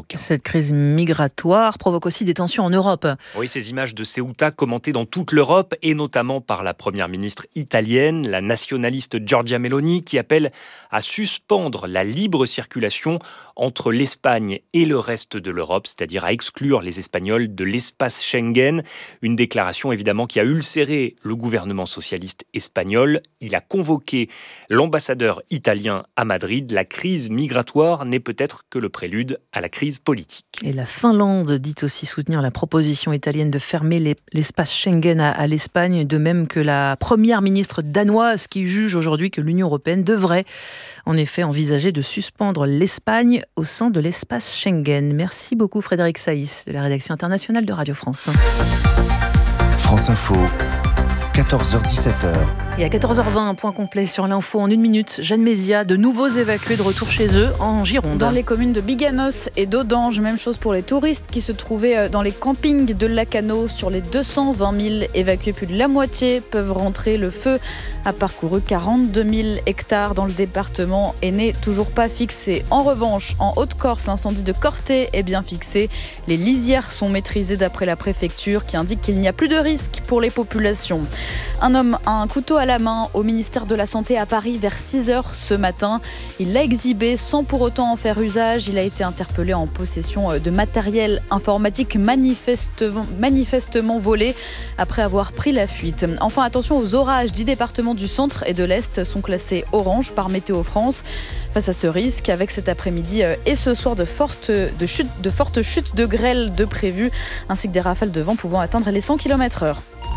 choc. Cette crise migratoire provoque aussi des tensions en Europe. Oui, ces images de Ceuta commentées dans toute l'Europe et notamment par la première ministre italienne, la nationaliste Giorgia Meloni, qui appelle à suspendre la libre circulation entre l'Espagne et le reste de l'Europe, c'est-à-dire à exclure les Espagnols de l'espace Schengen. Une déclaration évidemment qui a ulcéré le gouvernement socialiste espagnol. Il a convoqué l'ambassadeur italien à Madrid. La crise migratoire n'est peut-être que le prélude à la crise politique. Et la Finlande dit aussi soutenir la proposition italienne de fermer l'espace Schengen à l'Espagne, de même que la première ministre danoise qui juge aujourd'hui que l'Union européenne devrait en effet envisager de suspendre l'Espagne au sein de l'espace Schengen. Merci beaucoup Frédéric Saïs de la rédaction internationale de Radio France. France Info, 14h-17h. Et à 14h20, un point complet sur l'info en 1 minute. Jeanne Mézia, de nouveaux évacués de retour chez eux en Gironde. Dans les communes de Biganos et d'Audange, même chose pour les touristes qui se trouvaient dans les campings de Lacano. Sur les 220 000 évacués, plus de la moitié peuvent rentrer. Le feu a parcouru 42 000 hectares dans le département et n'est toujours pas fixé. En revanche, en Haute-Corse, l'incendie de Corté est bien fixé. Les lisières sont maîtrisées d'après la préfecture qui indique qu'il n'y a plus de risque pour les populations. Un homme a un couteau à la main au ministère de la Santé à Paris vers 6h ce matin. Il l'a exhibé sans pour autant en faire usage. Il a été interpellé en possession de matériel informatique manifestement volé après avoir pris la fuite. Enfin, attention aux orages. 10 départements du centre et de l'Est sont classés orange par Météo France. Face à ce risque, avec cet après-midi et ce soir de fortes chutes de grêle de prévues, ainsi que des rafales de vent pouvant atteindre les 100 km/h.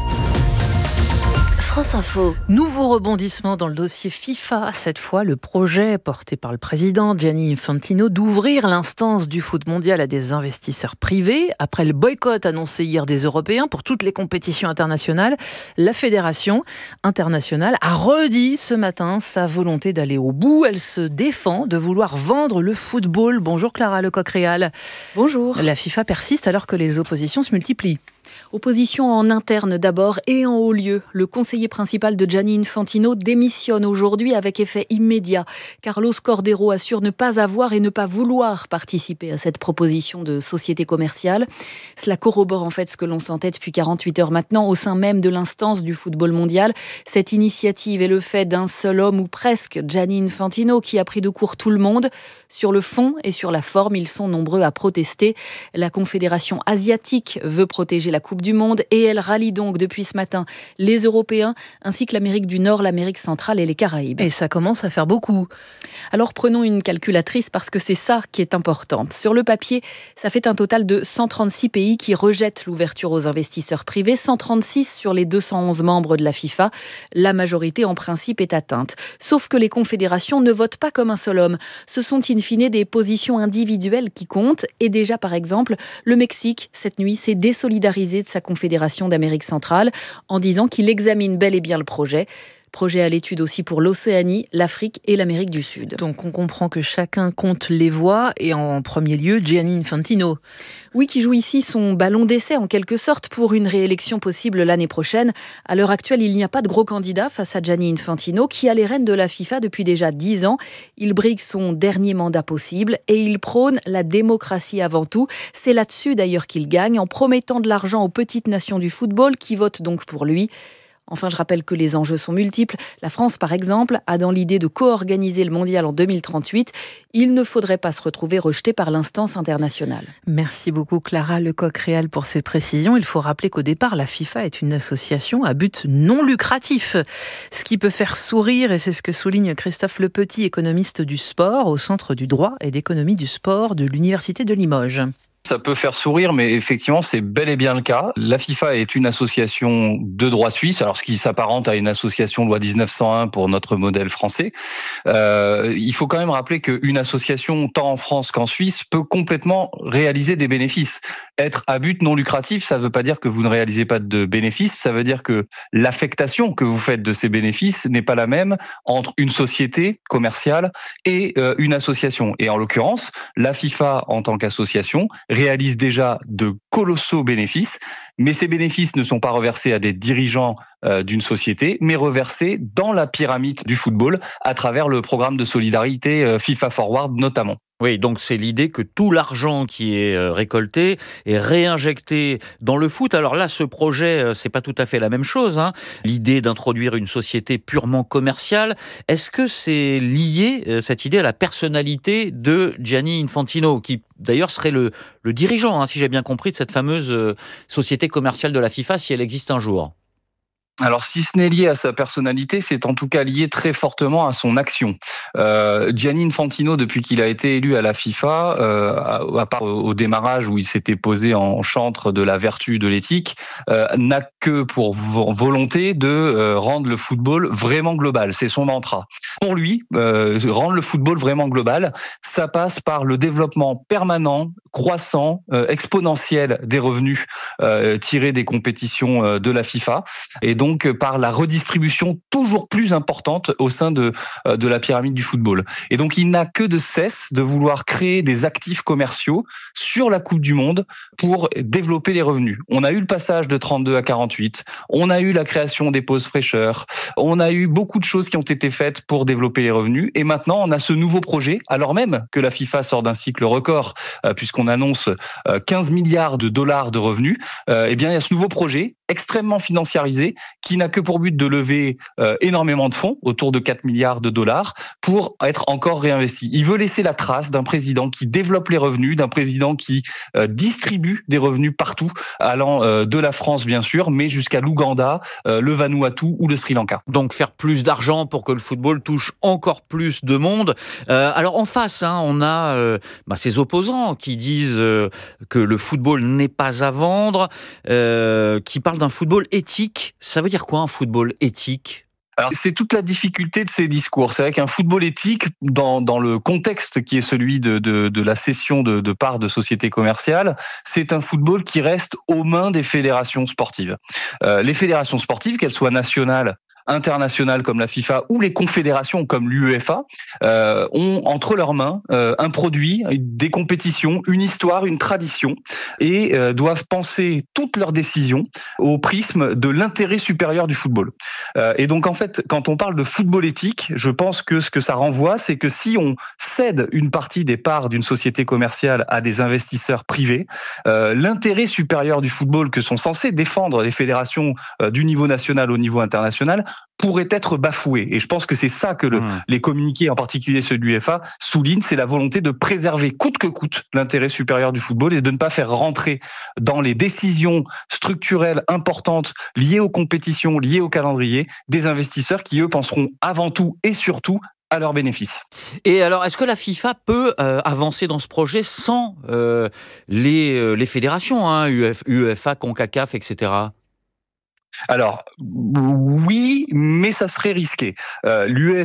France Info. Nouveau rebondissement dans le dossier FIFA. Cette fois, le projet porté par le président Gianni Infantino d'ouvrir l'instance du foot mondial à des investisseurs privés. Après le boycott annoncé hier des Européens pour toutes les compétitions internationales, la Fédération internationale a redit ce matin sa volonté d'aller au bout. Elle se défend de vouloir vendre le football. Bonjour Clara Lecoq-Réal. Bonjour. La FIFA persiste alors que les oppositions se multiplient. Opposition en interne d'abord et en haut lieu. Le conseiller principal de Gianni Infantino démissionne aujourd'hui avec effet immédiat. Carlos Cordeiro assure ne pas avoir et ne pas vouloir participer à cette proposition de société commerciale. Cela corrobore en fait ce que l'on sentait depuis 48 heures maintenant au sein même de l'instance du football mondial. Cette initiative est le fait d'un seul homme ou presque, Gianni Infantino, qui a pris de court tout le monde. Sur le fond et sur la forme, ils sont nombreux à protester. La Confédération asiatique veut protéger la Coupe du Monde et elle rallie donc depuis ce matin les Européens ainsi que l'Amérique du Nord, l'Amérique centrale et les Caraïbes. Et ça commence à faire beaucoup. Alors prenons une calculatrice parce que c'est ça qui est important. Sur le papier, ça fait un total de 136 pays qui rejettent l'ouverture aux investisseurs privés, 136 sur les 211 membres de la FIFA. La majorité en principe est atteinte. Sauf que les confédérations ne votent pas comme un seul homme. Ce sont in fine des positions individuelles qui comptent. Et déjà par exemple, le Mexique, cette nuit, s'est désolidarisé de sa confédération d'Amérique centrale en disant qu'il examine bel et bien le projet. Projet à l'étude aussi pour l'Océanie, l'Afrique et l'Amérique du Sud. Donc on comprend que chacun compte les voix et en premier lieu Gianni Infantino. Oui, qui joue ici son ballon d'essai en quelque sorte pour une réélection possible l'année prochaine. À l'heure actuelle, il n'y a pas de gros candidat face à Gianni Infantino qui a les rênes de la FIFA depuis déjà 10 ans. Il brigue son dernier mandat possible et il prône la démocratie avant tout. C'est là-dessus d'ailleurs qu'il gagne en promettant de l'argent aux petites nations du football qui votent donc pour lui. Enfin, je rappelle que les enjeux sont multiples. La France, par exemple, a dans l'idée de co-organiser le mondial en 2038. Il ne faudrait pas se retrouver rejeté par l'instance internationale. Merci beaucoup Clara Lecoq-Réal pour ces précisions. Il faut rappeler qu'au départ, la FIFA est une association à but non lucratif. Ce qui peut faire sourire, et c'est ce que souligne Christophe Lepetit, économiste du sport, au Centre du droit et d'économie du sport de l'Université de Limoges. Ça peut faire sourire, mais effectivement, c'est bel et bien le cas. La FIFA est une association de droit suisse, alors ce qui s'apparente à une association loi 1901 pour notre modèle français. Il faut quand même rappeler qu'une association, tant en France qu'en Suisse, peut complètement réaliser des bénéfices. Être à but non lucratif, ça ne veut pas dire que vous ne réalisez pas de bénéfices, ça veut dire que l'affectation que vous faites de ces bénéfices n'est pas la même entre une société commerciale et une association. Et en l'occurrence, la FIFA, en tant qu'association, réalise déjà de colossaux bénéfices, mais ces bénéfices ne sont pas reversés à des dirigeants d'une société, mais reversés dans la pyramide du football à travers le programme de solidarité FIFA Forward notamment. Oui, donc c'est l'idée que tout l'argent qui est récolté est réinjecté dans le foot. Alors là, ce projet, c'est pas tout à fait la même chose, hein. L'idée d'introduire une société purement commerciale, est-ce que c'est lié, cette idée, à la personnalité de Gianni Infantino, qui d'ailleurs serait le dirigeant, hein, si j'ai bien compris, de cette fameuse société commerciale de la FIFA, si elle existe un jour? Alors, si ce n'est lié à sa personnalité, c'est en tout cas lié très fortement à son action. Gianni Infantino, depuis qu'il a été élu à la FIFA, à part au démarrage où il s'était posé en chantre de la vertu de l'éthique, n'a que pour volonté de rendre le football vraiment global. C'est son mantra. Pour lui, rendre le football vraiment global, ça passe par le développement permanent, croissant, exponentiel des revenus tirés des compétitions de la FIFA, et donc par la redistribution toujours plus importante au sein de la pyramide du football. Et donc il n'a que de cesse de vouloir créer des actifs commerciaux sur la Coupe du Monde pour développer les revenus. On a eu le passage de 32 à 48, on a eu la création des pauses fraîcheurs, on a eu beaucoup de choses qui ont été faites pour développer les revenus, et maintenant on a ce nouveau projet, alors même que la FIFA sort d'un cycle record, puisqu'on annonce 15 milliards de dollars de revenus, eh bien il y a ce nouveau projet extrêmement financiarisé qui n'a que pour but de lever énormément de fonds, autour de 4 milliards de dollars, pour être encore réinvesti. Il veut laisser la trace d'un président qui développe les revenus, d'un président qui distribue des revenus partout, allant de la France bien sûr, mais jusqu'à l'Ouganda, le Vanuatu ou le Sri Lanka. Donc faire plus d'argent pour que le football touche encore plus de monde. Alors en face, hein, on a ces opposants qui disent que le football n'est pas à vendre, qui parlent d'un football éthique. Ça veut dire quoi un football éthique ? Alors, c'est toute la difficulté de ces discours. C'est vrai qu'un football éthique, dans le contexte qui est celui de la cession de parts de sociétés commerciales, c'est un football qui reste aux mains des fédérations sportives. Les fédérations sportives, qu'elles soient nationales, internationales comme la FIFA ou les confédérations comme l'UEFA ont entre leurs mains un produit, des compétitions, une histoire, une tradition, et doivent penser toutes leurs décisions au prisme de l'intérêt supérieur du football. Et donc en fait, quand on parle de football éthique, je pense que ce que ça renvoie, c'est que si on cède une partie des parts d'une société commerciale à des investisseurs privés, l'intérêt supérieur du football que sont censés défendre les fédérations du niveau national au niveau international pourrait être bafoué. Et je pense que c'est ça que les communiqués, en particulier ceux de l'UEFA, soulignent, c'est la volonté de préserver coûte que coûte l'intérêt supérieur du football et de ne pas faire rentrer dans les décisions structurelles importantes liées aux compétitions, liées au calendrier, des investisseurs qui, eux, penseront avant tout et surtout à leurs bénéfices. Et alors, est-ce que la FIFA peut avancer dans ce projet sans les fédérations, hein, UEFA, CONCACAF, etc. Alors oui, mais ça serait risqué. La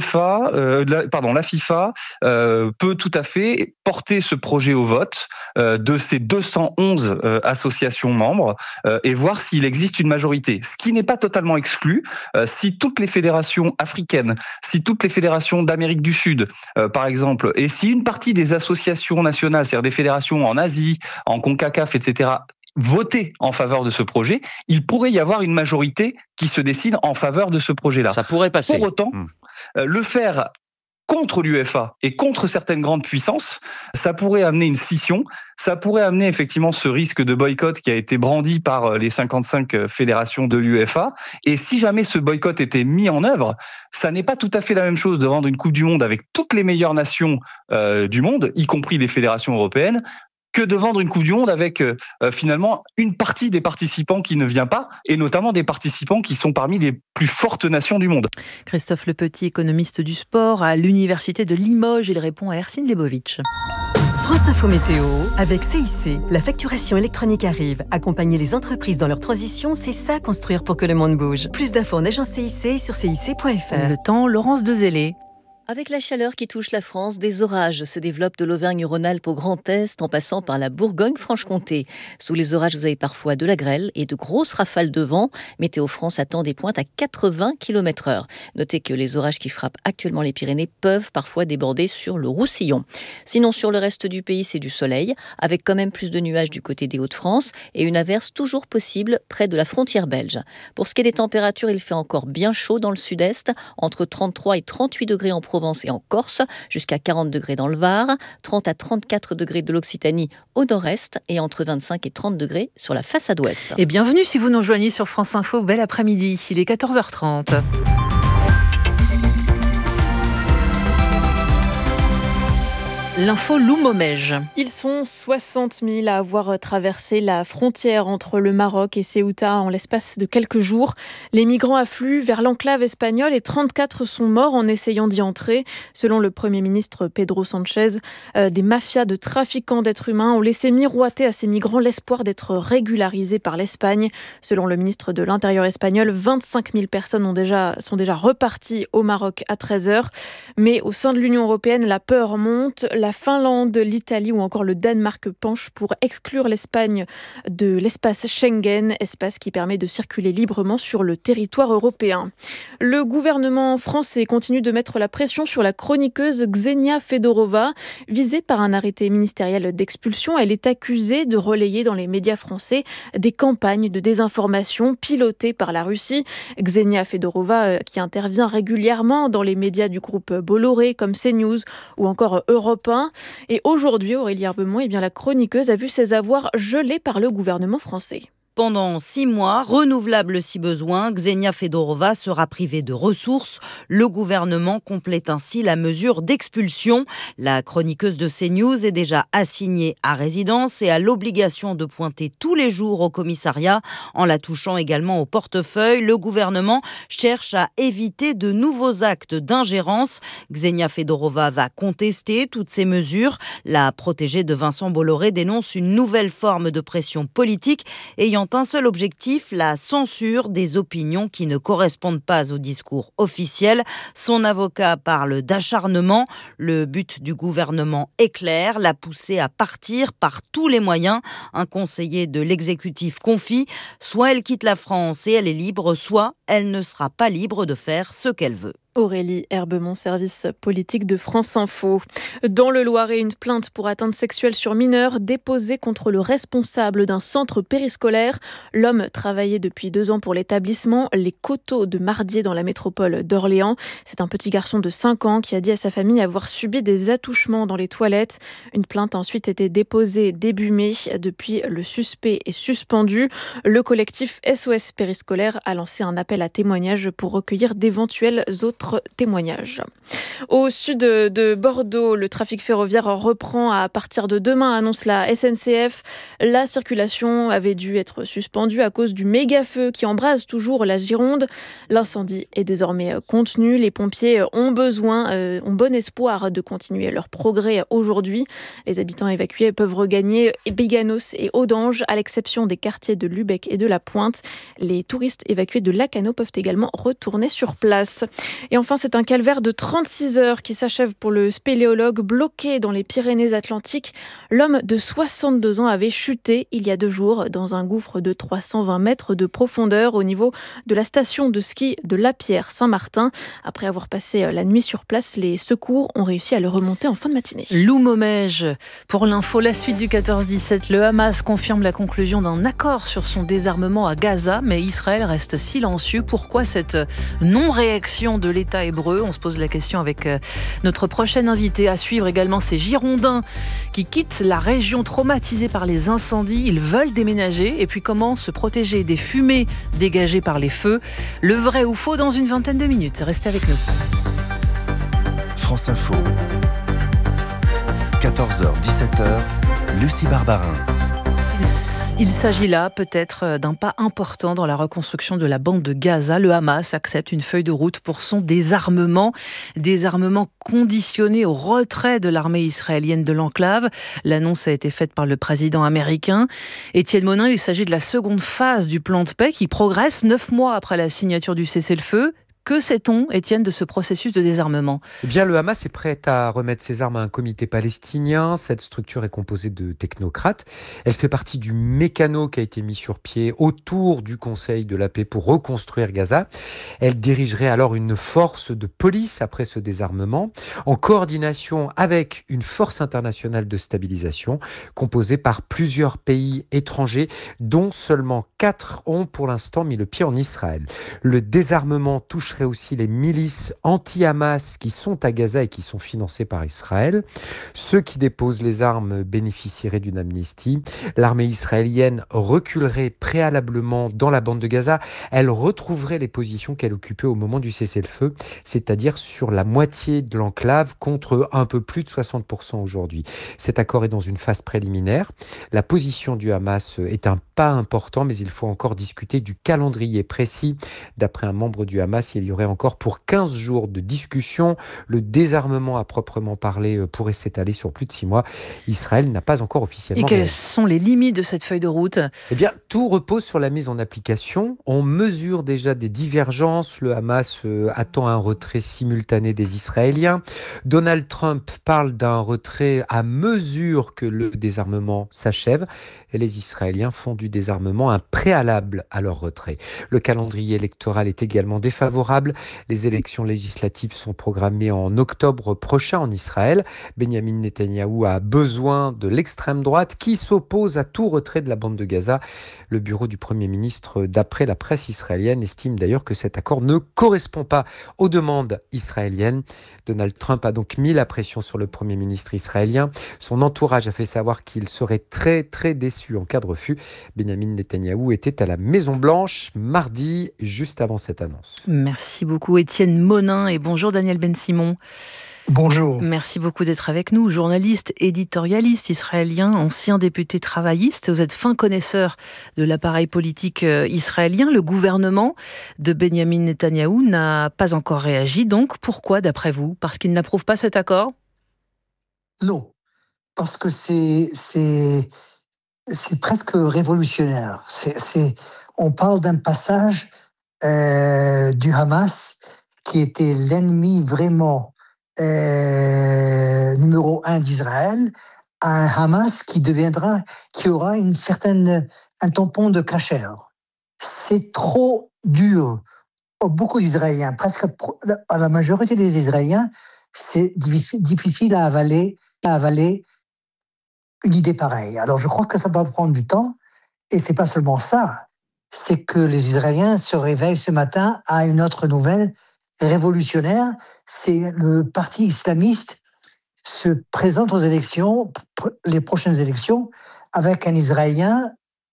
FIFA peut tout à fait porter ce projet au vote de ces 211 associations membres et voir s'il existe une majorité. Ce qui n'est pas totalement exclu si toutes les fédérations africaines, si toutes les fédérations d'Amérique du Sud, par exemple, et si une partie des associations nationales, c'est-à-dire des fédérations en Asie, en CONCACAF, etc., voter en faveur de ce projet, il pourrait y avoir une majorité qui se décide en faveur de ce projet-là. Ça pourrait passer. Pour autant, le faire contre l'UEFA et contre certaines grandes puissances, ça pourrait amener une scission, ça pourrait amener effectivement ce risque de boycott qui a été brandi par les 55 fédérations de l'UEFA. Et si jamais ce boycott était mis en œuvre, ça n'est pas tout à fait la même chose de vendre une Coupe du Monde avec toutes les meilleures nations du monde, y compris les fédérations européennes, que de vendre une Coupe du Monde avec finalement une partie des participants qui ne vient pas, et notamment des participants qui sont parmi les plus fortes nations du monde. Christophe Lepetit, économiste du sport à l'Université de Limoges, il répond à Ercine Lebovitch. France Info Météo, avec CIC. La facturation électronique arrive. Accompagner les entreprises dans leur transition, c'est ça construire pour que le monde bouge. Plus d'infos en agence CIC sur cic.fr. Le temps, Laurence Dezellé. Avec la chaleur qui touche la France, des orages se développent de l'Auvergne-Rhône-Alpes au Grand Est en passant par la Bourgogne-Franche-Comté. Sous les orages, vous avez parfois de la grêle et de grosses rafales de vent. Météo France attend des pointes à 80 km/h. Notez que les orages qui frappent actuellement les Pyrénées peuvent parfois déborder sur le Roussillon. Sinon, sur le reste du pays, c'est du soleil, avec quand même plus de nuages du côté des Hauts-de-France et une averse toujours possible près de la frontière belge. Pour ce qui est des températures, il fait encore bien chaud dans le sud-est, entre 33 et 38 degrés en province Provence et en Corse, jusqu'à 40 degrés dans le Var, 30 à 34 degrés de l'Occitanie au nord-est et entre 25 et 30 degrés sur la façade ouest. Et bienvenue si vous nous rejoignez sur France Info. Bel après-midi, il est 14h30. L'info Loumomège. Ils sont 60 000 à avoir traversé la frontière entre le Maroc et Ceuta en l'espace de quelques jours. Les migrants affluent vers l'enclave espagnole et 34 sont morts en essayant d'y entrer. Selon le Premier ministre Pedro Sánchez, des mafias de trafiquants d'êtres humains ont laissé miroiter à ces migrants l'espoir d'être régularisés par l'Espagne. Selon le ministre de l'Intérieur espagnol, 25 000 personnes sont déjà reparties au Maroc à 13h. Mais au sein de l'Union européenne, la peur monte. La Finlande, l'Italie ou encore le Danemark penchent pour exclure l'Espagne de l'espace Schengen, espace qui permet de circuler librement sur le territoire européen. Le gouvernement français continue de mettre la pression sur la chroniqueuse Ksenia Fedorova. Visée par un arrêté ministériel d'expulsion, elle est accusée de relayer dans les médias français des campagnes de désinformation pilotées par la Russie. Ksenia Fedorova qui intervient régulièrement dans les médias du groupe Bolloré comme CNews ou encore Europe 1. Et aujourd'hui, Aurélie Herbemont, la chroniqueuse a vu ses avoirs gelés par le gouvernement français. Pendant 6 mois, renouvelable si besoin, Ksenia Fedorova sera privée de ressources. Le gouvernement complète ainsi la mesure d'expulsion. La chroniqueuse de CNews est déjà assignée à résidence et a l'obligation de pointer tous les jours au commissariat. En la touchant également au portefeuille, le gouvernement cherche à éviter de nouveaux actes d'ingérence. Ksenia Fedorova va contester toutes ces mesures. La protégée de Vincent Bolloré dénonce une nouvelle forme de pression politique ayant un seul objectif, la censure des opinions qui ne correspondent pas au discours officiel. Son avocat parle d'acharnement. Le but du gouvernement est clair, la pousser à partir par tous les moyens. Un conseiller de l'exécutif confie, soit elle quitte la France et elle est libre, soit elle ne sera pas libre de faire ce qu'elle veut. Aurélie Herbemont, service politique de France Info. Dans le Loiret, une plainte pour atteinte sexuelle sur mineur déposée contre le responsable d'un centre périscolaire. L'homme travaillait depuis 2 ans pour l'établissement Les Coteaux de Mardier dans la métropole d'Orléans. C'est un petit garçon de 5 ans qui a dit à sa famille avoir subi des attouchements dans les toilettes. Une plainte a ensuite été déposée début mai. Depuis, le suspect est suspendu. Le collectif SOS Périscolaire a lancé un appel à témoignages pour recueillir d'éventuels autres témoignages. Au sud de Bordeaux, le trafic ferroviaire reprend à partir de demain, annonce la SNCF. La circulation avait dû être suspendue à cause du méga-feu qui embrase toujours la Gironde. L'incendie est désormais contenu. Les pompiers ont bon espoir de continuer leur progrès aujourd'hui. Les habitants évacués peuvent regagner Biganos et Audange, à l'exception des quartiers de Lubec et de la Pointe. Les touristes évacués de Lacanau peuvent également retourner sur place. Et enfin, c'est un calvaire de 36 heures qui s'achève pour le spéléologue bloqué dans les Pyrénées-Atlantiques. L'homme de 62 ans avait chuté il y a 2 jours dans un gouffre de 320 mètres de profondeur au niveau de la station de ski de La Pierre-Saint-Martin. Après avoir passé la nuit sur place, les secours ont réussi à le remonter en fin de matinée. Loumomège. Pour l'info, la suite du 14-17, le Hamas confirme la conclusion d'un accord sur son désarmement à Gaza, mais Israël reste silencieux. Pourquoi cette non-réaction de l'État hébreu? On se pose la question avec notre prochaine invitée. À suivre également ces Girondins qui quittent la région traumatisée par les incendies. Ils veulent déménager. Et puis comment se protéger des fumées dégagées par les feux? Le vrai ou faux dans une vingtaine de minutes. Restez avec nous. France Info. 14h-17h, Lucie Barbarin. Il s'agit là peut-être d'un pas important dans la reconstruction de la bande de Gaza. Le Hamas accepte une feuille de route pour son désarmement conditionné au retrait de l'armée israélienne de l'enclave. L'annonce a été faite par le président américain. Étienne Monin, il s'agit de la seconde phase du plan de paix qui progresse 9 mois après la signature du cessez-le-feu. Que sait-on, Étienne, de ce processus de désarmement ? Eh bien, le Hamas est prêt à remettre ses armes à un comité palestinien. Cette structure est composée de technocrates. Elle fait partie du mécano qui a été mis sur pied autour du Conseil de la paix pour reconstruire Gaza. Elle dirigerait alors une force de police après ce désarmement, en coordination avec une force internationale de stabilisation composée par plusieurs pays étrangers, dont seulement 4 ont pour l'instant mis le pied en Israël. Le désarmement toucherait empêcherait aussi les milices anti-Hamas qui sont à Gaza et qui sont financées par Israël. Ceux qui déposent les armes bénéficieraient d'une amnistie. L'armée israélienne reculerait préalablement dans la bande de Gaza. Elle retrouverait les positions qu'elle occupait au moment du cessez-le-feu, c'est-à-dire sur la moitié de l'enclave contre un peu plus de 60% aujourd'hui. Cet accord est dans une phase préliminaire. La position du Hamas est un pas important, mais il faut encore discuter du calendrier précis. D'après un membre du Hamas, il y aurait encore pour 15 jours de discussion. Le désarmement à proprement parler pourrait s'étaler sur plus de 6 mois. Israël n'a pas encore officiellement Et quelles réagi. sont les limites de cette feuille de route ? Eh bien, tout repose sur la mise en application. On mesure déjà des divergences. Le Hamas attend un retrait simultané des Israéliens. Donald Trump parle d'un retrait à mesure que le désarmement s'achève. Et les Israéliens font du désarmement un préalable à leur retrait. Le calendrier électoral est également défavorable. Les élections législatives sont programmées en octobre prochain en Israël. Benjamin Netanyahou a besoin de l'extrême droite qui s'oppose à tout retrait de la bande de Gaza. Le bureau du Premier ministre, d'après la presse israélienne, estime d'ailleurs que cet accord ne correspond pas aux demandes israéliennes. Donald Trump a donc mis la pression sur le Premier ministre israélien. Son entourage a fait savoir qu'il serait très très déçu en cas de refus. Benjamin Netanyahou était à la Maison-Blanche mardi, juste avant cette annonce. Merci beaucoup Étienne Monin et bonjour Daniel Ben-Simon. Bonjour. Merci beaucoup d'être avec nous. Journaliste, éditorialiste israélien, ancien député travailliste. Vous êtes fin connaisseur de l'appareil politique israélien. Le gouvernement de Benjamin Netanyahou n'a pas encore réagi. Donc, pourquoi, d'après vous ? Parce qu'il n'approuve pas cet accord ? Non, parce que c'est presque révolutionnaire. On parle d'un passage du Hamas qui était l'ennemi vraiment numéro 1 d'Israël, à un Hamas qui aura un tampon de cachère. C'est trop dur pour beaucoup d'Israéliens, presque à la majorité des Israéliens, c'est difficile à avaler une idée pareille. Alors je crois que ça va prendre du temps, et c'est pas seulement ça, c'est que les Israéliens se réveillent ce matin à une autre nouvelle révolutionnaire, c'est le parti islamiste se présente aux élections, les prochaines élections, avec un Israélien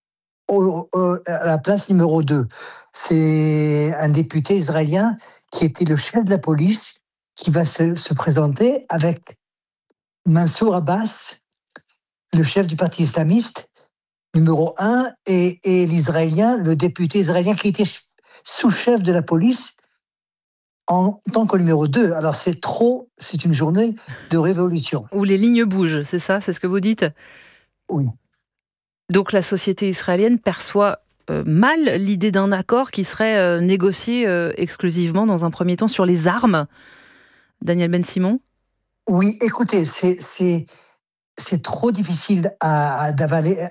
à la place numéro 2. C'est un député israélien qui était le chef de la police qui va se présenter avec Mansour Abbas, le chef du parti islamiste, numéro 1, et l'Israélien, le député israélien qui était sous-chef de la police, en tant que numéro 2. Alors c'est une journée de révolution. Où les lignes bougent, c'est ça ? C'est ce que vous dites ? Oui. Donc la société israélienne perçoit mal l'idée d'un accord qui serait négocié exclusivement dans un premier temps sur les armes. Daniel Ben-Simon ? Oui, écoutez, c'est trop difficile d'avaler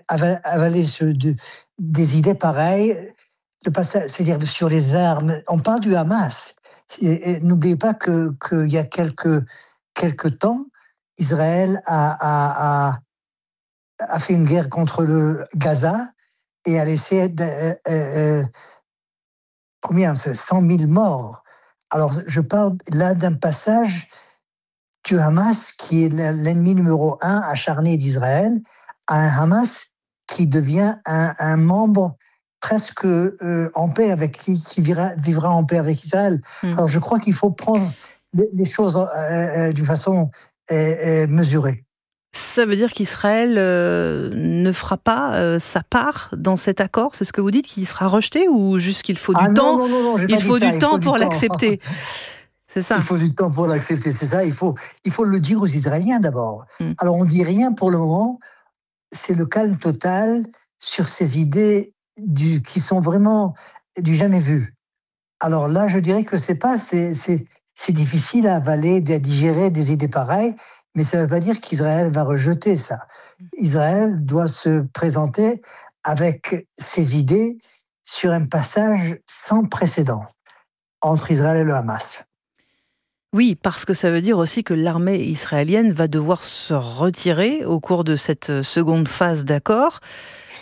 des idées pareilles. C'est-à-dire sur les armes, on parle du Hamas. Et n'oubliez pas qu'il y a quelques temps, Israël a fait une guerre contre le Gaza et a laissé 100 000 morts. Alors, je parle là d'un passage du Hamas, qui est l'ennemi numéro 1 acharné d'Israël, à un Hamas qui devient un membre presque en paix qui vivra en paix avec Israël. Alors je crois qu'il faut prendre les choses d'une façon mesurée. Ça veut dire qu'Israël ne fera pas sa part dans cet accord ? C'est ce que vous dites, qu'il sera rejeté, ou juste qu'il faut du temps ? Non, il faut du temps pour l'accepter. C'est ça. Il faut du temps pour l'accepter, c'est ça. Il faut le dire aux Israéliens d'abord. Alors on dit rien pour le moment. C'est le calme total sur ces idées qui sont vraiment du jamais vu. Alors là, je dirais que c'est difficile à avaler, à digérer des idées pareilles, mais ça ne veut pas dire qu'Israël va rejeter ça. Israël doit se présenter avec ses idées sur un passage sans précédent entre Israël et le Hamas. Oui, parce que ça veut dire aussi que l'armée israélienne va devoir se retirer au cours de cette seconde phase d'accord.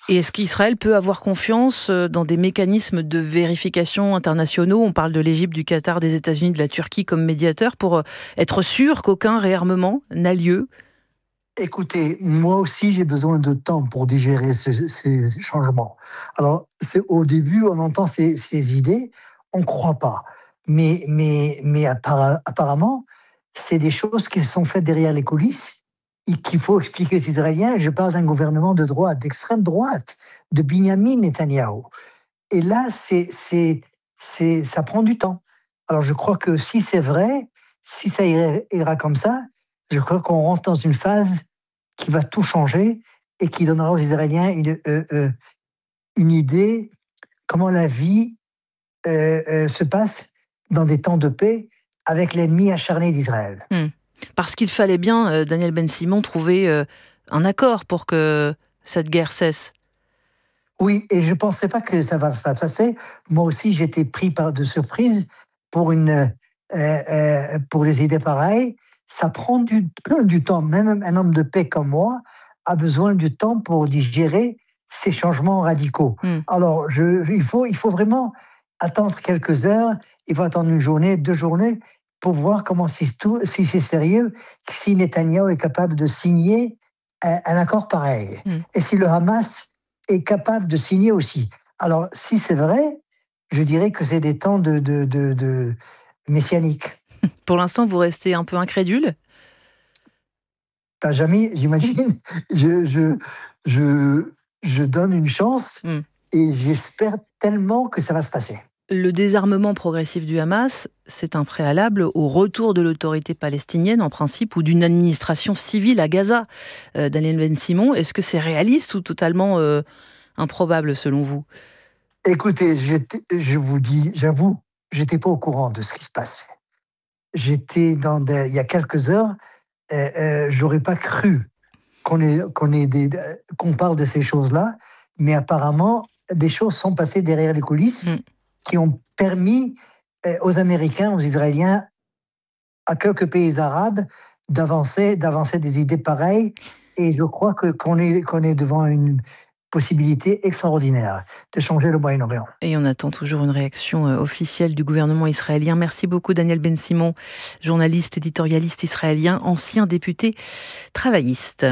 Et est-ce qu'Israël peut avoir confiance dans des mécanismes de vérification internationaux ? On parle de l'Égypte, du Qatar, des États-Unis, de la Turquie comme médiateurs pour être sûr qu'aucun réarmement n'a lieu. Écoutez, moi aussi, j'ai besoin de temps pour digérer ces changements. Alors, au début, on entend ces idées, on ne croit pas. Mais apparemment, c'est des choses qui sont faites derrière les coulisses et qu'il faut expliquer aux Israéliens. Je parle d'un gouvernement de droite, d'extrême droite, de Binyamin Netanyahou. Et là, ça prend du temps. Alors, je crois que si c'est vrai, si ça ira comme ça, je crois qu'on rentre dans une phase qui va tout changer et qui donnera aux Israéliens une idée comment la vie se passe dans des temps de paix avec l'ennemi acharné d'Israël. Parce qu'il fallait bien, Daniel Ben-Simon, trouver un accord pour que cette guerre cesse. Oui, et je ne pensais pas que ça va se passer. Moi aussi, j'étais pris de surprise pour des idées pareilles. Ça prend du temps. Même un homme de paix comme moi a besoin du temps pour digérer ces changements radicaux. Alors, il faut vraiment attendre quelques heures. Il faut attendre une journée, 2 journées pour voir si c'est sérieux, si Netanyahou est capable de signer un accord pareil. Et si le Hamas est capable de signer aussi. Alors, si c'est vrai, je dirais que c'est des temps de messianiques. Pour l'instant, vous restez un peu incrédule ? Pas jamais, j'imagine. Je donne une chance et j'espère tellement que ça va se passer. Le désarmement progressif du Hamas, c'est un préalable au retour de l'autorité palestinienne, en principe, ou d'une administration civile à Gaza. Daniel Ben-Simon, est-ce que c'est réaliste ou totalement improbable selon vous ? Écoutez, je vous dis, j'avoue, j'étais pas au courant de ce qui se passe. J'étais il y a quelques heures, j'aurais pas cru qu'on parle de ces choses-là, mais apparemment, des choses sont passées derrière les coulisses qui ont permis aux Américains, aux Israéliens, à quelques pays arabes d'avancer des idées pareilles. Et je crois qu'on est devant une possibilité extraordinaire de changer le Moyen-Orient. Et on attend toujours une réaction officielle du gouvernement israélien. Merci beaucoup Daniel Ben-Simon, journaliste, éditorialiste israélien, ancien député travailliste.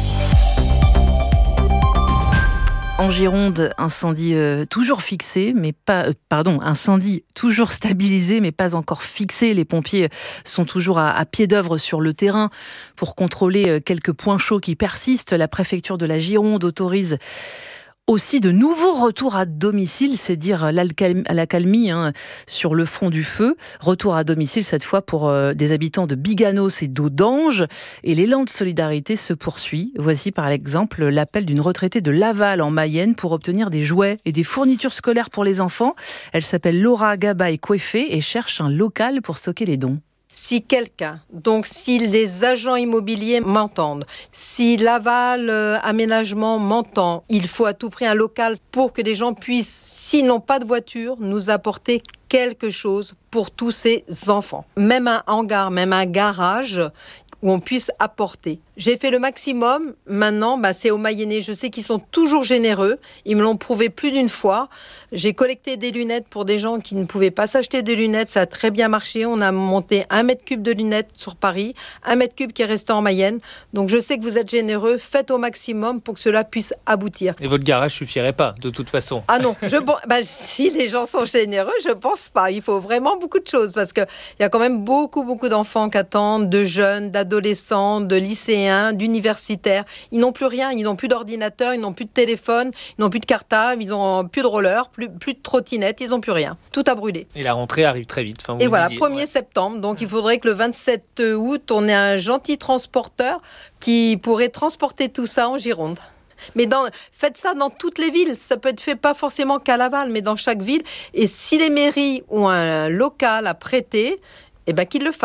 En Gironde, incendie toujours fixé, mais pas, incendie toujours stabilisé, mais pas encore fixé. Les pompiers sont toujours à pied d'œuvre sur le terrain pour contrôler quelques points chauds qui persistent. La préfecture de la Gironde autorise aussi de nouveaux retours à domicile, c'est dire l'accalmie sur le front du feu. Retour à domicile cette fois pour des habitants de Biganos et d'Audange. Et l'élan de solidarité se poursuit. Voici par exemple l'appel d'une retraitée de Laval en Mayenne pour obtenir des jouets et des fournitures scolaires pour les enfants. Elle s'appelle Laura Gaba-Kwefé et cherche un local pour stocker les dons. Si quelqu'un, donc si les agents immobiliers m'entendent, si Laval Aménagement m'entend, il faut à tout prix un local pour que des gens puissent, s'ils n'ont pas de voiture, nous apporter quelque chose pour tous ces enfants. Même un hangar, même un garage où on puisse apporter. J'ai fait le maximum. Maintenant, c'est aux Mayennais. Je sais qu'ils sont toujours généreux. Ils me l'ont prouvé plus d'une fois. J'ai collecté des lunettes pour des gens qui ne pouvaient pas s'acheter des lunettes. Ça a très bien marché. On a monté 1 mètre cube de lunettes sur Paris, 1 mètre cube qui est resté en Mayenne. Donc je sais que vous êtes généreux. Faites au maximum pour que cela puisse aboutir. Et votre garage suffirait pas, de toute façon. Ah non, si les gens sont généreux, je pense pas. Il faut vraiment beaucoup de choses parce qu'il y a quand même beaucoup d'enfants qui attendent, de jeunes, d'adolescents, de lycéens, d'universitaires. Ils n'ont plus rien, ils n'ont plus d'ordinateur, ils n'ont plus de téléphone, ils n'ont plus de cartable, ils n'ont plus de roller, plus de trottinette, ils n'ont plus rien. Tout a brûlé. Et la rentrée arrive très vite. Et voilà, 1er septembre. Donc il faudrait que le 27 août, on ait un gentil transporteur qui pourrait transporter tout ça en Gironde. Mais faites ça dans toutes les villes. Ça peut être fait pas forcément qu'à Laval, mais dans chaque ville. Et si les mairies ont un local à prêter, qu'ils le fassent.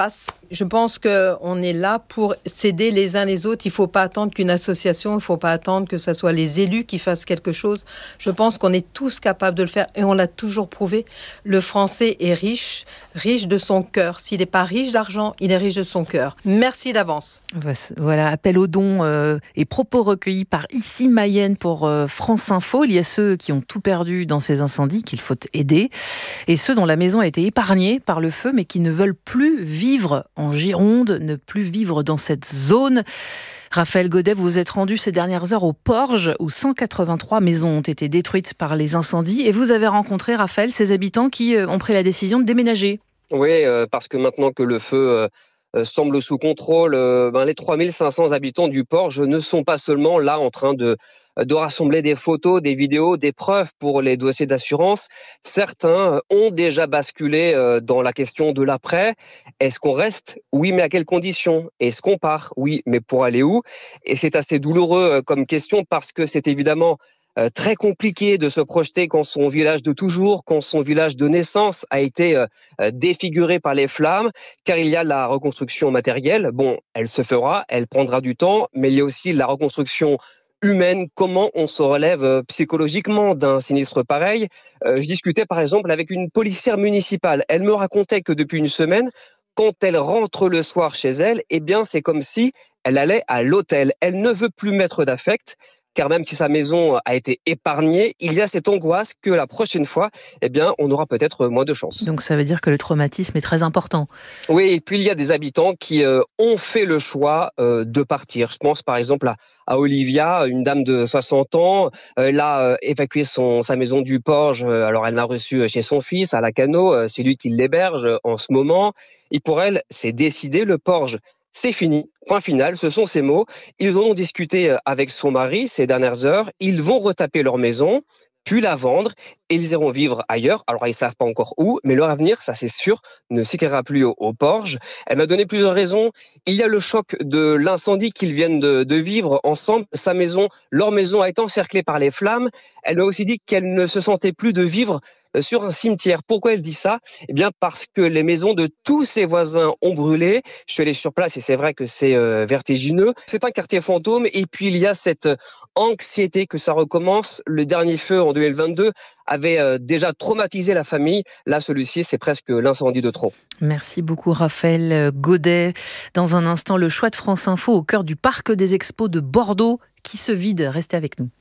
Je pense qu'on est là pour s'aider les uns les autres. Il ne faut pas attendre qu'une association, il ne faut pas attendre que ce soit les élus qui fassent quelque chose. Je pense qu'on est tous capables de le faire et on l'a toujours prouvé. Le Français est riche de son cœur. S'il n'est pas riche d'argent, il est riche de son cœur. Merci d'avance. Voilà, appel aux dons et propos recueillis par Ici Mayenne pour France Info. Il y a ceux qui ont tout perdu dans ces incendies qu'il faut aider et ceux dont la maison a été épargnée par le feu mais qui ne veulent plus vivre en Gironde, ne plus vivre dans cette zone. Raphaël Gaudet, vous vous êtes rendu ces dernières heures au Porge, où 183 maisons ont été détruites par les incendies. Et vous avez rencontré, Raphaël, ces habitants qui ont pris la décision de déménager. Oui, parce que maintenant que le feu semble sous contrôle, les 3500 habitants du Porge ne sont pas seulement là en train de rassembler des photos, des vidéos, des preuves pour les dossiers d'assurance. Certains ont déjà basculé dans la question de l'après. Est-ce qu'on reste ? Oui, mais à quelles conditions ? Est-ce qu'on part ? Oui, mais pour aller où ? Et c'est assez douloureux comme question parce que c'est évidemment très compliqué de se projeter quand son village de toujours, quand son village de naissance a été défiguré par les flammes, car il y a la reconstruction matérielle. Bon, elle se fera, elle prendra du temps, mais il y a aussi la reconstruction humaine, comment on se relève psychologiquement d'un sinistre pareil. Je discutais par exemple avec une policière municipale. Elle me racontait que depuis une semaine, quand elle rentre le soir chez elle, eh bien c'est comme si elle allait à l'hôtel. Elle ne veut plus mettre d'affect, car même si sa maison a été épargnée, il y a cette angoisse que la prochaine fois, eh bien, on aura peut-être moins de chance. Donc ça veut dire que le traumatisme est très important. Oui, et puis il y a des habitants qui ont fait le choix de partir. Je pense par exemple à Olivia, une dame de 60 ans. Elle a évacué sa maison du Porge. Alors elle l'a reçue chez son fils, à Lacanau. C'est lui qui l'héberge en ce moment. Et pour elle, c'est décidé, le Porge. C'est fini, point final, ce sont ses mots. Ils en ont discuté avec son mari ces dernières heures. Ils vont retaper leur maison, puis la vendre, et ils iront vivre ailleurs. Alors, ils ne savent pas encore où, mais leur avenir, ça c'est sûr, ne s'écrira plus au Porge. Elle m'a donné plusieurs raisons. Il y a le choc de l'incendie qu'ils viennent de vivre ensemble. Leur maison a été encerclée par les flammes. Elle m'a aussi dit qu'elle ne se sentait plus de vivre sur un cimetière. Pourquoi elle dit ça ? Eh bien parce que les maisons de tous ses voisins ont brûlé. Je suis allé sur place et c'est vrai que c'est vertigineux. C'est un quartier fantôme et puis il y a cette anxiété que ça recommence. Le dernier feu en 2022 avait déjà traumatisé la famille. Là, celui-ci, c'est presque l'incendie de trop. Merci beaucoup Raphaël Gaudet. Dans un instant, le choix de France Info au cœur du parc des expos de Bordeaux qui se vide. Restez avec nous.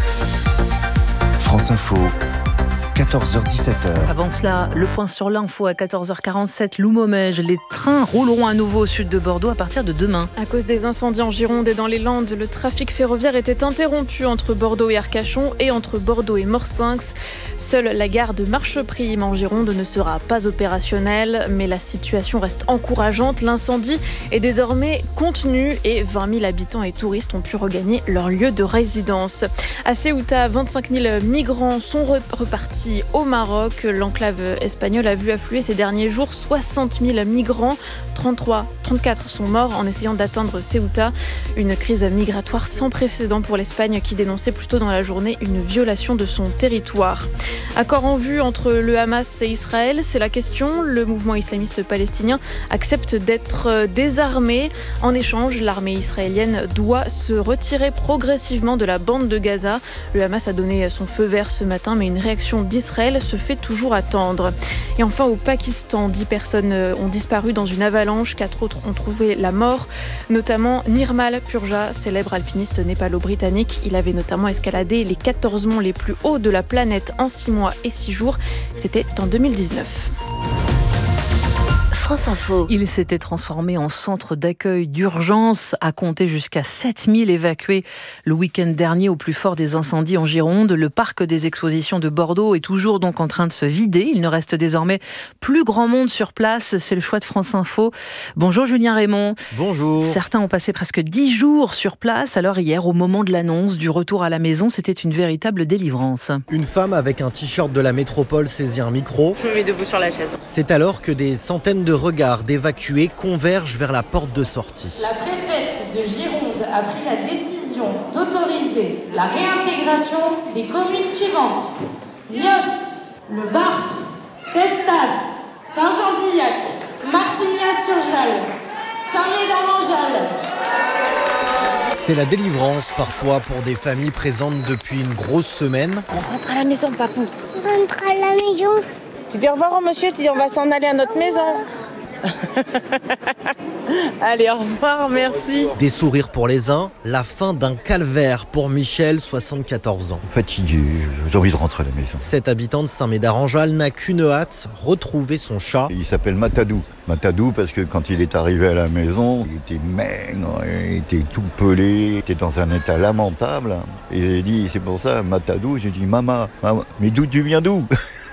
France Info. 14h-17h. Avant cela, le point sur l'info à 14h47, Loumomège. Les trains rouleront à nouveau au sud de Bordeaux à partir de demain. À cause des incendies en Gironde et dans les Landes, le trafic ferroviaire était interrompu entre Bordeaux et Arcachon et entre Bordeaux et Morsinx. Seule la gare de Marcheprime en Gironde ne sera pas opérationnelle, mais la situation reste encourageante. L'incendie est désormais contenu et 20 000 habitants et touristes ont pu regagner leur lieu de résidence. À Ceuta, 25 000 migrants sont repartis au Maroc. L'enclave espagnole a vu affluer ces derniers jours 60 000 migrants. 34 sont morts en essayant d'atteindre Ceuta. Une crise migratoire sans précédent pour l'Espagne qui dénonçait plus tôt dans la journée une violation de son territoire. Accord en vue entre le Hamas et Israël, c'est la question. Le mouvement islamiste palestinien accepte d'être désarmé. En échange, l'armée israélienne doit se retirer progressivement de la bande de Gaza. Le Hamas a donné son feu vert ce matin, mais une réaction d'Israël se fait toujours attendre. Et enfin, au Pakistan, 10 personnes ont disparu dans une avalanche. 4 autres ont trouvé la mort, notamment Nirmal Purja, célèbre alpiniste népalo-britannique. Il avait notamment escaladé les 14 monts les plus hauts de la planète en 6 mois et 6 jours. C'était en 2019. France Info. Il s'était transformé en centre d'accueil d'urgence, à compter jusqu'à 7000 évacués le week-end dernier au plus fort des incendies en Gironde. Le parc des expositions de Bordeaux est toujours donc en train de se vider. Il ne reste désormais plus grand monde sur place. C'est le choix de France Info. Bonjour Julien Raymond. Bonjour. Certains ont passé presque 10 jours sur place. Alors hier, au moment de l'annonce du retour à la maison, c'était une véritable délivrance. Une femme avec un t-shirt de la métropole saisit un micro. Je me mets debout sur la chaise. C'est alors que des centaines de regards d'évacués convergent vers la porte de sortie. La préfète de Gironde a pris la décision d'autoriser la réintégration des communes suivantes: Nios, Le Barp, Cestas, Saint-Jean-d'Illac, Martignas-sur-Jalles, Saint-Médard-Mangeal. C'est la délivrance parfois pour des familles présentes depuis une grosse semaine. On rentre à la maison, papou. On rentre à la maison. Tu dis au revoir au monsieur, tu dis on va s'en aller à notre maison. Allez, au revoir, merci. Des sourires pour les uns, la fin d'un calvaire pour Michel, 74 ans. Fatigué, j'ai envie de rentrer à la maison. Cet habitant de Saint-Médard-en-Jalles n'a qu'une hâte, retrouver son chat. Il s'appelle Matadou. Matadou parce que quand il est arrivé à la maison, il était maigre, il était tout pelé, il était dans un état lamentable. Et j'ai dit, c'est pour ça, Matadou, j'ai dit, maman, mais d'où tu viens d'où?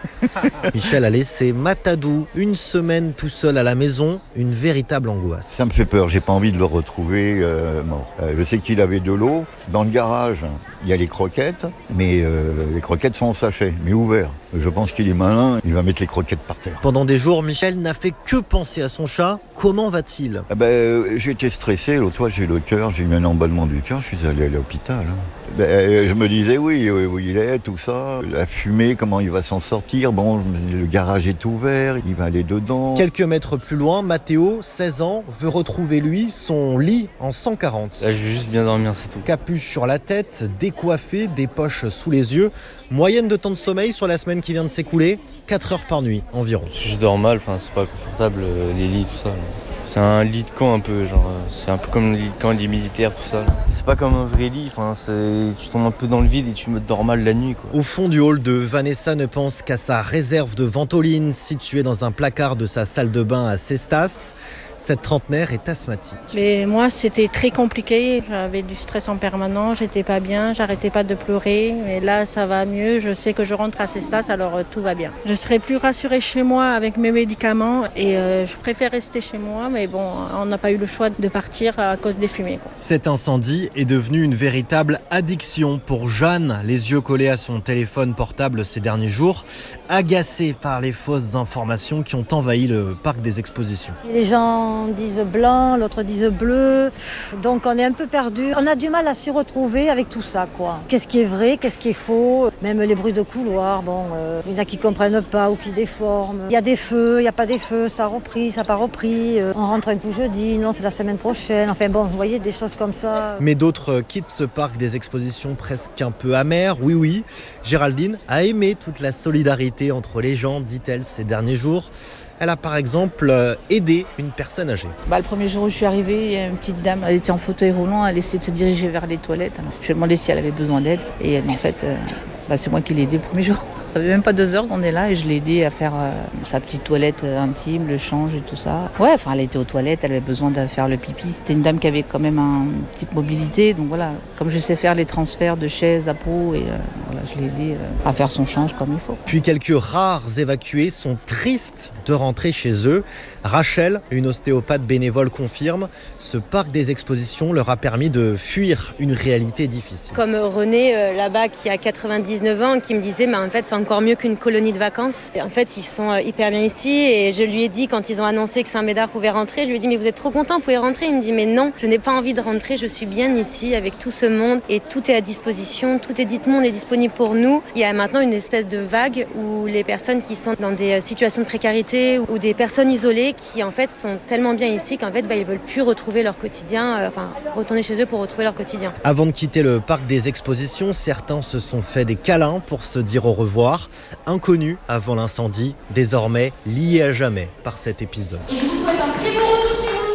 Michel a laissé Matadou une semaine tout seul à la maison, une véritable angoisse. Ça me fait peur, j'ai pas envie de le retrouver mort. Je sais qu'il avait de l'eau. Dans le garage, il y a les croquettes, mais les croquettes sont en sachet, mais ouverts. Je pense qu'il est malin, il va mettre les croquettes par terre. Pendant des jours, Michel n'a fait que penser à son chat. Comment va-t-il ? J'étais stressé, l'autre fois j'ai le cœur, j'ai eu un emballement du cœur, je suis allé à l'hôpital. Je me disais oui, où il est, tout ça, la fumée, comment il va s'en sortir. Bon, le garage est ouvert, il va aller dedans. Quelques mètres plus loin, Mathéo, 16 ans, veut retrouver lui son lit en 140. Là, je veux juste bien dormir, c'est tout. Capuche sur la tête, décoiffé, des poches sous les yeux. Moyenne de temps de sommeil sur la semaine qui vient de s'écouler, 4 heures par nuit environ. Je dors mal, c'est pas confortable les lits, tout ça. C'est un lit de camp un peu, c'est un peu comme les camps des militaires, tout ça. C'est pas comme un vrai lit, tu tombes un peu dans le vide et tu me dors mal la nuit, quoi. Au fond du hall de Vanessa ne pense qu'à sa réserve de ventoline située dans un placard de sa salle de bain à Cestas. Cette trentenaire est asthmatique. Mais moi, c'était très compliqué. J'avais du stress en permanence, j'étais pas bien, j'arrêtais pas de pleurer. Mais là, ça va mieux. Je sais que je rentre à Cestas, alors tout va bien. Je serais plus rassurée chez moi avec mes médicaments et je préfère rester chez moi. Mais bon, on n'a pas eu le choix de partir à cause des fumées, quoi. Cet incendie est devenu une véritable addiction pour Jeanne, les yeux collés à son téléphone portable ces derniers jours, agacée par les fausses informations qui ont envahi le parc des expositions. Les gens disent blanc, l'autre disent bleu, donc on est un peu perdu. On a du mal à s'y retrouver avec tout ça, quoi. Qu'est-ce qui est vrai, qu'est-ce qui est faux? Même les bruits de couloir, il y en a qui comprennent pas ou qui déforment. Il y a des feux, il n'y a pas des feux, ça a repris, ça n'a pas repris. On rentre un coup jeudi, non c'est la semaine prochaine. Enfin bon, vous voyez, des choses comme ça. Mais d'autres quittent ce parc des expositions presque un peu amer. Oui, Géraldine a aimé toute la solidarité entre les gens, dit-elle, ces derniers jours. Elle a par exemple aidé une personne âgée. Le premier jour où je suis arrivée, il y a une petite dame, elle était en fauteuil roulant, elle essayait de se diriger vers les toilettes. Alors, je lui ai demandé si elle avait besoin d'aide et en fait, c'est moi qui l'ai aidée le premier jour. Ça fait même pas 2 heures qu'on est là et je l'ai aidée à faire sa petite toilette intime, le change et tout ça. Ouais, elle était aux toilettes, elle avait besoin de faire le pipi. C'était une dame qui avait quand même une petite mobilité. Donc voilà, comme je sais faire les transferts de chaise à peau, et je l'ai aidée à faire son change comme il faut. Puis quelques rares évacués sont tristes de rentrer chez eux. Rachel, une ostéopathe bénévole, confirme, ce parc des expositions leur a permis de fuir une réalité difficile. Comme René là-bas qui a 99 ans, qui me disait en fait c'est encore mieux qu'une colonie de vacances. En fait ils sont hyper bien ici et je lui ai dit quand ils ont annoncé que Saint-Médard pouvait rentrer, je lui ai dit mais vous êtes trop content, vous pouvez rentrer. Il me dit mais non, je n'ai pas envie de rentrer, je suis bien ici avec tout ce monde et tout est à disposition, tout le monde est disponible pour nous. Il y a maintenant une espèce de vague où les personnes qui sont dans des situations de précarité ou des personnes isolées qui en fait sont tellement bien ici qu'en fait ils veulent plus retrouver leur quotidien, retourner chez eux pour retrouver leur quotidien. Avant de quitter le parc des expositions, certains se sont fait des câlins pour se dire au revoir. Inconnus avant l'incendie, désormais liés à jamais par cet épisode. Et je vous souhaite un très bon retour chez vous.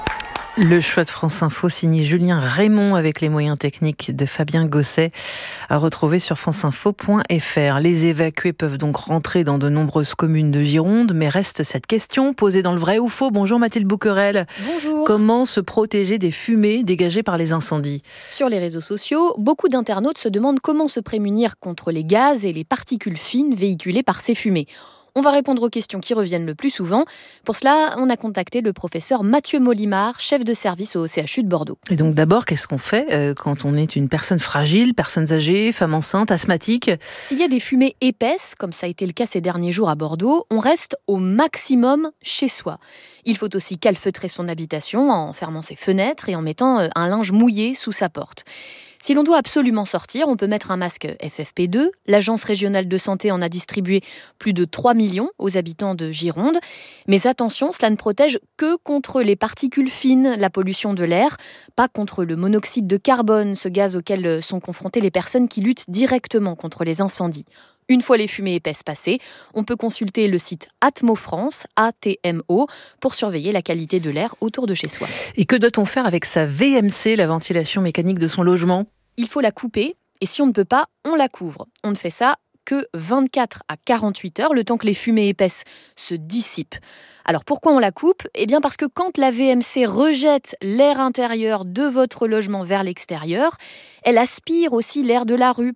Le choix de France Info signé Julien Raymond avec les moyens techniques de Fabien Gosset à retrouver sur franceinfo.fr. Les évacués peuvent donc rentrer dans de nombreuses communes de Gironde, mais reste cette question posée dans le vrai ou faux. Bonjour Mathilde Bouquerel. Bonjour. Comment se protéger des fumées dégagées par les incendies ? Sur les réseaux sociaux, beaucoup d'internautes se demandent comment se prémunir contre les gaz et les particules fines véhiculées par ces fumées. On va répondre aux questions qui reviennent le plus souvent. Pour cela, on a contacté le professeur Mathieu Molimar, chef de service au CHU de Bordeaux. Et donc d'abord, qu'est-ce qu'on fait quand on est une personne fragile, personnes âgées, femmes enceintes, asthmatiques ? S'il y a des fumées épaisses, comme ça a été le cas ces derniers jours à Bordeaux, on reste au maximum chez soi. Il faut aussi calfeutrer son habitation en fermant ses fenêtres et en mettant un linge mouillé sous sa porte. Si l'on doit absolument sortir, on peut mettre un masque FFP2. L'Agence régionale de santé en a distribué plus de 3 millions aux habitants de Gironde. Mais attention, cela ne protège que contre les particules fines, la pollution de l'air, pas contre le monoxyde de carbone, ce gaz auquel sont confrontées les personnes qui luttent directement contre les incendies. Une fois les fumées épaisses passées, on peut consulter le site Atmo France, ATMO, pour surveiller la qualité de l'air autour de chez soi. Et que doit-on faire avec sa VMC, la ventilation mécanique de son logement ? Il faut la couper, et si on ne peut pas, on la couvre. On ne fait ça que 24 à 48 heures, le temps que les fumées épaisses se dissipent. Alors pourquoi on la coupe ? Eh bien parce que quand la VMC rejette l'air intérieur de votre logement vers l'extérieur, elle aspire aussi l'air de la rue